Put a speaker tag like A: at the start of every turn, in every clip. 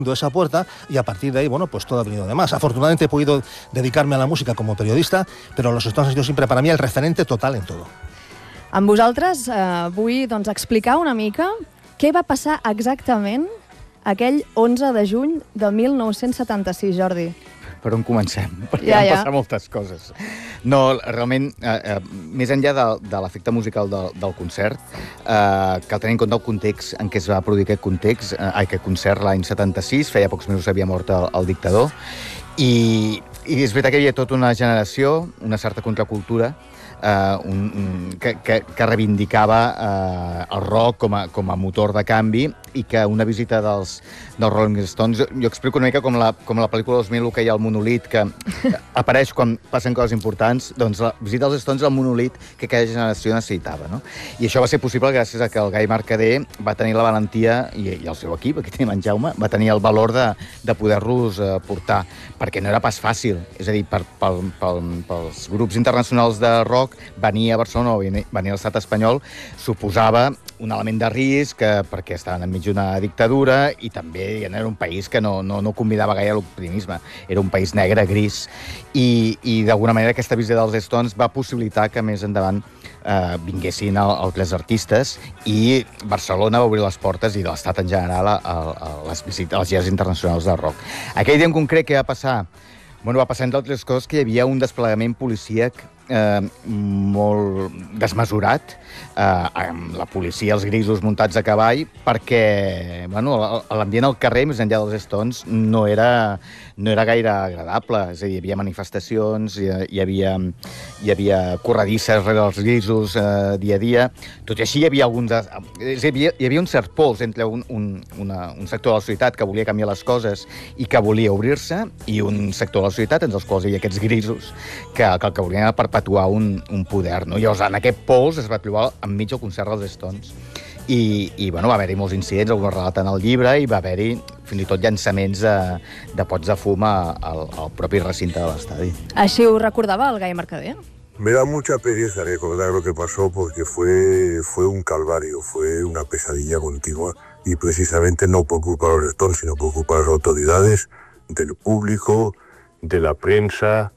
A: esa puerta y a partir de ahí, bueno, pues todo ha venido de más. Afortunadamente he podido dedicarme a la música como periodista, pero los Stones han sido siempre para mí el referente total en todo.
B: Amb vosaltres vull explicar una mica què va passar exactament aquell 11 de juny de 1976, Jordi.
C: Per on comencem? Perquè han passat moltes coses. No, realment, més enllà de l'efecte musical del concert, cal tenir en compte el context en què es va produir aquest concert l'any 76, feia pocs mesos havia mort el dictador, i és veritat que hi havia tota una generació, una certa contracultura, que reivindicava el rock com a motor de canvi i que una visita dels Rolling Stones, jo explico una mica com la pel·lícula 2001 que hi ha el monòlit que apareix quan passen coses importants, doncs la visita dels Stones al monòlit que cada generació necessitava, no? I això va ser possible gràcies a que el Gai Mercader va tenir la valentia, i el seu equip, aquí tenim en Jaume, va tenir el valor de poder-los portar, perquè no era pas fàcil, és a dir, pels grups internacionals de rock venir a Barcelona o venir a l'estat espanyol suposava un element de risc perquè estaven enmig d'una dictadura i també era un país que no convidava gaire a l'optimisme. Era un país negre, gris, i d'alguna manera aquesta visita dels Stones va possibilitar que més endavant vinguessin altres artistes i Barcelona va obrir les portes i de l'estat en general a les visites, als girs internacionals del rock. Aquell dia en concret què va passar? Va passar, entre altres coses, que hi havia un desplegament policíac molt desmesurat, amb la policia, els grisos muntats a cavall, perquè l'ambient al carrer, més enllà dels Stones, no era gaire agradable. És a dir, hi havia manifestacions, hi havia corredisses rere els grisos dia a dia. Tot i així, hi havia un cert pols entre un sector de la societat que volia canviar les coses i que volia obrir-se, i un sector de la societat, entre els quals hi havia aquests grisos, que el que volien era perpetuar un poder, no? Llavors, en aquest pols es va trobar enmig del concert dels Stones. I va haver-hi molts incidents, alguns relaten al llibre, i va haver-hi fins i tot llançaments de pots de fum al propi recinte de l'estadi.
B: Així ho recordava el Gai Mercader?
D: Me da mucha pereza recordar lo que pasó porque fue un calvario, fue una pesadilla continua y precisamente no por culpa de los Stones, sino por culpa de las autoridades, del público, de la prensa.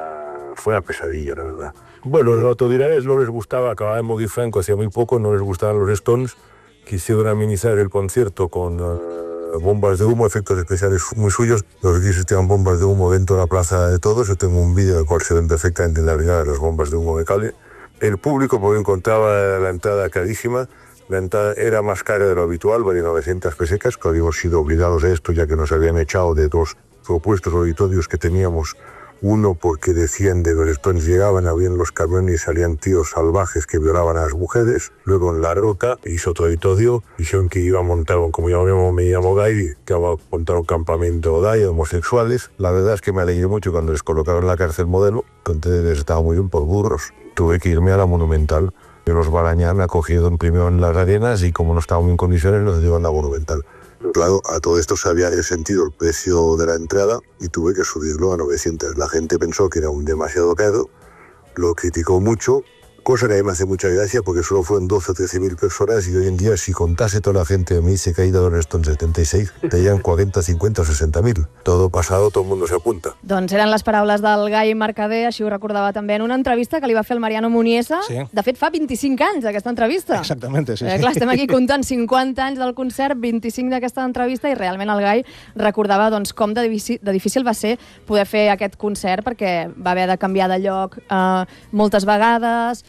D: Fue una pesadilla, la verdad. Bueno, a las autoridades no les gustaba, acababa de morir Franco hacía muy poco, no les gustaban los Stones, quisieron amenizar el concierto con bombas de humo, efectos especiales muy suyos. Los grises tiran bombas de humo dentro de la Plaza de Toros. Yo tengo un vídeo del cual se ven perfectamente en la brigada de las bombas de humo de Cali. El público, porque encontraba la entrada carísima, la entrada era más cara de lo habitual, valía 900 pesetas, que habíamos sido obligados a esto ya que nos habían echado de dos propuestos auditorios que teníamos. Uno porque decían de los Stones llegaban, habían los camiones y salían tíos salvajes que violaban a las mujeres. Luego en La Roca hizo otro auditorio, dijeron que iba a montar, como yo me llamo Gai, que iba a montar un campamento de homosexuales. La verdad es que me alegré mucho cuando les colocaron en la cárcel modelo, que entonces les estaba muy bien por burros. Tuve que irme a la Monumental. Los Barañán me acogieron primero en las Arenas y como no estaba muy en condiciones nos llevan a la Monumental. Claro, a todo esto se había sentido el precio de la entrada y tuve que subirlo a 900. La gente pensó que era un demasiado caro, lo criticó mucho, cosa que a mí me hace mucha gracia porque solo fueron 12 o 13 mil personas y hoy en día si contase toda la gente que me dice que ha ido a Don Stone 76, te llegan 40, 50 o 60 mil. Todo pasado, todo el mundo se apunta.
B: Doncs eren les paraules del Gai Mercader, així ho recordava també en una entrevista que li va fer el Mariano Muniesa. Sí. De fet, fa 25 anys aquesta entrevista.
A: Exactament, sí.
B: Clar, estem aquí comptant 50 anys del concert, 25 d'aquesta entrevista, i realment el Gai recordava com de difícil va ser poder fer aquest concert perquè va haver de canviar de lloc moltes vegades.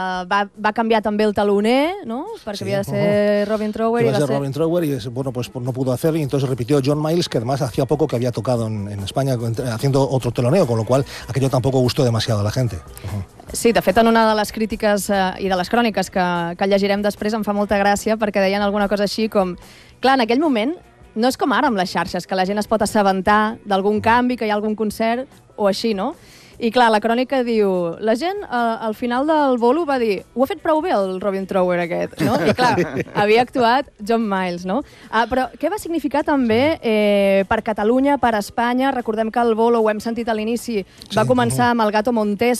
B: Va canviar també el taloner, ¿no? Porque había de ser Robin Trower.
A: Iba a ser Robin Trower y bueno, pues no pudo hacerlo y entonces repitió John Miles, que además hacía poco que había tocado en España haciendo otro teloneo, con lo cual aquello tampoco gustó demasiado a la gente.
B: Sí, de fet, en una de les crítiques i de les cròniques que llegirem després em fa molta gràcia perquè deien alguna cosa així com... Clar, en aquell moment no és com ara amb les xarxes, que la gent es pot assabentar d'algun canvi, que hi ha algun concert o així, no? I clar, la crònica diu, la gent al final del bolo va dir ho ha fet prou bé el Robin Trower aquest, no? I clar, havia actuat John Miles, no? Però què va significar també per Catalunya, per Espanya? Recordem que el bolo, ho hem sentit a l'inici, va començar amb el Gato Montés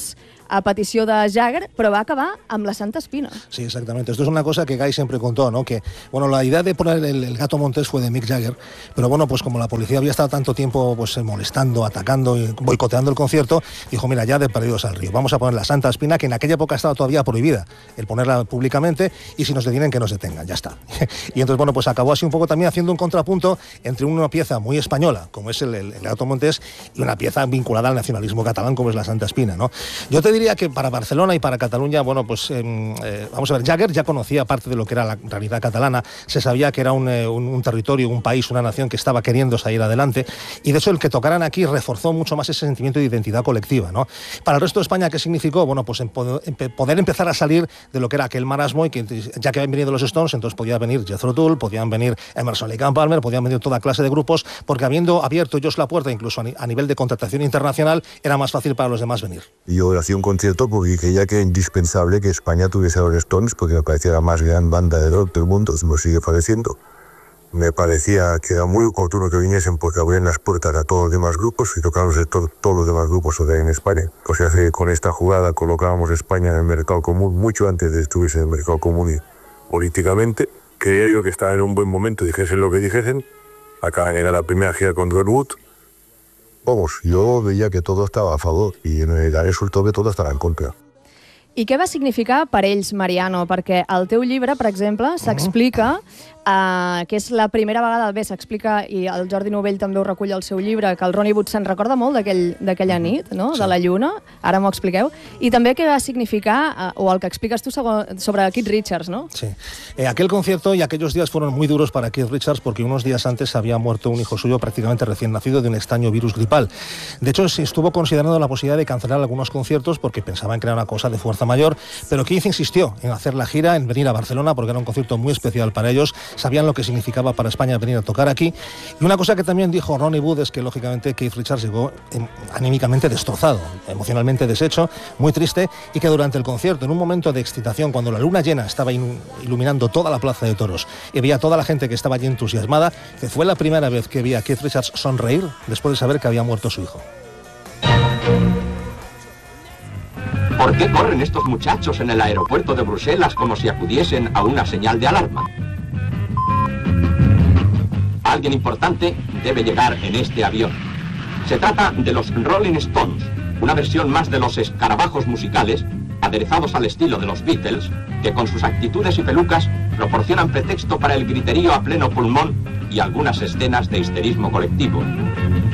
B: a petició de Jagger, però va acabar amb la Santa Espina.
A: Sí, exactamente. Esto es una cosa que Guy siempre contó, ¿no? Que, bueno, la idea de poner el Gato Montés fue de Mick Jagger, pero bueno, pues como la policía había estado tanto tiempo pues molestando, atacando y boicoteando el concierto, dijo, mira, ya de perdidos al río, vamos a poner la Santa Espina, que en aquella época estaba todavía prohibida el ponerla públicamente, y si nos detienen que nos detengan, ya está. Y entonces, bueno, pues acabó así un poco también haciendo un contrapunto entre una pieza muy española, como es el Gato Montés, y una pieza vinculada al nacionalismo catalán, como es la Santa Espina, ¿no? Yo te diría que para Barcelona y para Cataluña, bueno, pues vamos a ver, Jagger ya conocía parte de lo que era la realidad catalana, se sabía que era un territorio, un país, una nación que estaba queriendo salir adelante, y de hecho el que tocaran aquí reforzó mucho más ese sentimiento de identidad colectiva, ¿no? Para el resto de España, ¿qué significó? Bueno, pues poder empezar a salir de lo que era aquel marasmo, y que ya que habían venido los Stones, entonces podía venir Jethro Tull, podían venir Emerson Lake and Palmer, podían venir toda clase de grupos, porque habiendo abierto ellos la puerta, incluso a nivel de contratación internacional, era más fácil para los demás venir.
D: Yo hacía un concierto porque creía que era indispensable que España tuviese a los Stones, porque me parecía la más gran banda de rock del mundo, me sigue pareciendo. Me parecía que era muy oportuno que viniesen porque abrían las puertas a todos los demás grupos y tocaron todos los demás grupos en España. O sea que con esta jugada colocábamos a España en el mercado común mucho antes de estuviese en el mercado común y políticamente. Creía yo que estaba en un buen momento, dijesen lo que dijesen. Acá era la primera gira con Redwood. Vamos, yo veía que todo estaba a favor y en realidad resultó que todo estaba en contra.
B: I què va significar per ells, Mariano? Perquè al teu llibre, per exemple, s'explica que és la primera vegada, bé, s'explica, i el Jordi Novell també ho recull al seu llibre, que el Ronnie Wood se'n recorda molt d'aquella nit, no? Sí. De la lluna, ara m'ho expliqueu, i també què va significar, o el que expliques tu sobre Keith Richards, ¿no?
A: Sí, aquel concierto y aquellos días fueron muy duros para Keith Richards porque unos días antes había muerto un hijo suyo prácticamente recién nacido de un extraño virus gripal. De hecho, se estuvo considerando la posibilidad de cancelar algunos conciertos porque pensaban que era una cosa de fuerza mayor, pero Keith insistió en hacer la gira, en venir a Barcelona, porque era un concierto muy especial para ellos, sabían lo que significaba para España venir a tocar aquí. Y una cosa que también dijo Ronnie Wood es que, lógicamente, Keith Richards llegó anímicamente destrozado, emocionalmente deshecho, muy triste, y que durante el concierto, en un momento de excitación, cuando la luna llena estaba iluminando toda la plaza de toros y veía a toda la gente que estaba allí entusiasmada, que fue la primera vez que veía a Keith Richards sonreír después de saber que había muerto su hijo.
E: ¿Por qué corren estos muchachos en el aeropuerto de Bruselas como si acudiesen a una señal de alarma? Alguien importante debe llegar en este avión. Se trata de los Rolling Stones, una versión más de los escarabajos musicales, aderezados al estilo de los Beatles, que con sus actitudes y pelucas proporcionan pretexto para el griterío a pleno pulmón y algunas escenas de histerismo colectivo.